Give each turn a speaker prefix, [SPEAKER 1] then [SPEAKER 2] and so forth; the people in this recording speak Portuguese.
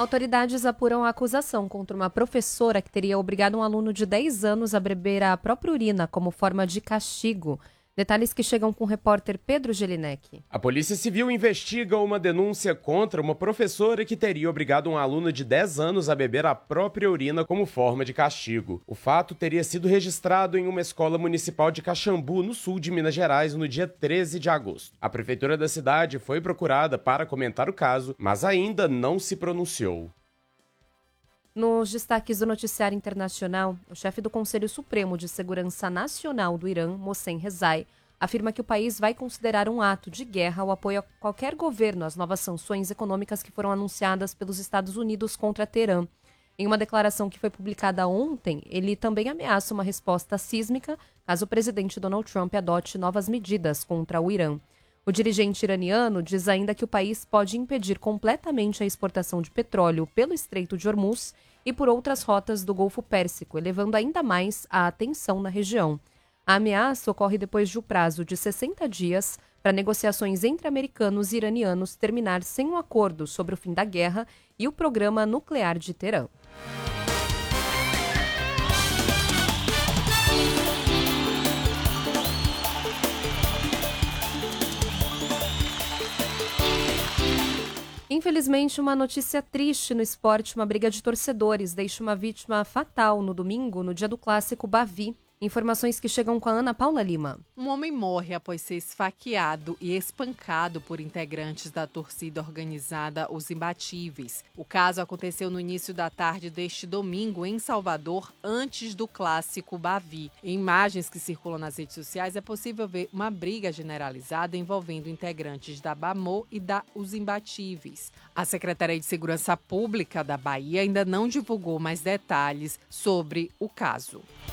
[SPEAKER 1] Autoridades apuram a acusação contra uma professora que teria obrigado um aluno de 10 anos a beber a própria urina como forma de castigo. Detalhes que chegam com o repórter Pedro Gelinek.
[SPEAKER 2] A Polícia Civil investiga uma denúncia contra uma professora que teria obrigado um aluno de 10 anos a beber a própria urina como forma de castigo. O fato teria sido registrado em uma escola municipal de Caxambu, no sul de Minas Gerais, no dia 13 de agosto. A prefeitura da cidade foi procurada para comentar o caso, mas ainda não se pronunciou.
[SPEAKER 1] Nos destaques do noticiário internacional, o chefe do Conselho Supremo de Segurança Nacional do Irã, Mohsen Rezai, afirma que o país vai considerar um ato de guerra o apoio a qualquer governo às novas sanções econômicas que foram anunciadas pelos Estados Unidos contra Teherã. Em uma declaração que foi publicada ontem, ele também ameaça uma resposta sísmica caso o presidente Donald Trump adote novas medidas contra o Irã. O dirigente iraniano diz ainda que o país pode impedir completamente a exportação de petróleo pelo Estreito de Hormuz e por outras rotas do Golfo Pérsico, elevando ainda mais a tensão na região. A ameaça ocorre depois de o prazo de 60 dias para negociações entre americanos e iranianos terminar sem um acordo sobre o fim da guerra e o programa nuclear de Teherã. Infelizmente, uma notícia triste no esporte, uma briga de torcedores, deixa uma vítima fatal no domingo, no dia do clássico Bavi. Informações que chegam com a Ana Paula Lima.
[SPEAKER 3] Um homem morre após ser esfaqueado e espancado por integrantes da torcida organizada Os Imbatíveis. O caso aconteceu no início da tarde deste domingo em Salvador, antes do clássico Bavi. Em imagens que circulam nas redes sociais é possível ver uma briga generalizada envolvendo integrantes da BAMO e da Os Imbatíveis. A Secretaria de Segurança Pública da Bahia ainda não divulgou mais detalhes sobre o caso.